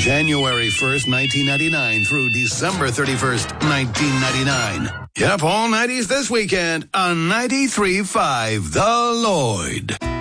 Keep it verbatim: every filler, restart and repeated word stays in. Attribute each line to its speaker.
Speaker 1: January first, nineteen ninety-nine through December thirty-first, nineteen ninety-nine. Yep, all nineties this weekend on ninety-three point five The Lloyd.